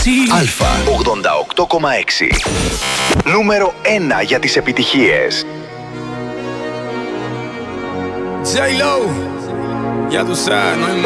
Αλφα 88,6. Νούμερο 1 για τις επιτυχίες. J-Lo, ya tú sabes, no hay